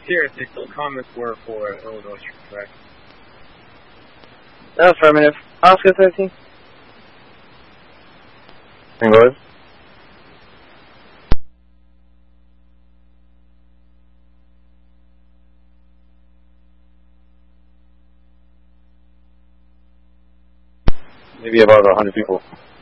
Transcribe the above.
here, the comments were for Illinois, correct? Affirmative. Oscar 13. St. Louis. Maybe about 100 people.